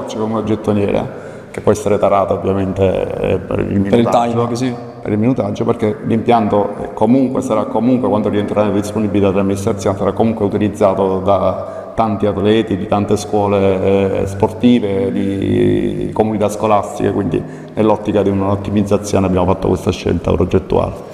gocce come una gettoniera, che può essere tarata ovviamente per il minutaggio. Per il timing, sì. Per il minutaggio, perché l'impianto sarà comunque, quando rientrerà nella disponibilità dell'amministrazione, sarà comunque utilizzato da tanti atleti, di tante scuole sportive, di comunità scolastiche, quindi nell'ottica di un'ottimizzazione abbiamo fatto questa scelta progettuale.